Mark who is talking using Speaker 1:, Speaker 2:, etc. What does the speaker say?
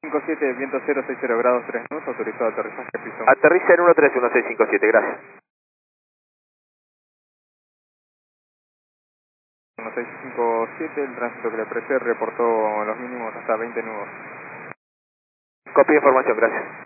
Speaker 1: 57, viento 060 grados 3 nudos, autorizado aterrizaje, piso.
Speaker 2: Aterriza en 131657, gracias.
Speaker 1: 1657, el tránsito que le ofrecí reportó los mínimos hasta 20 nudos.
Speaker 2: Copia de información, gracias.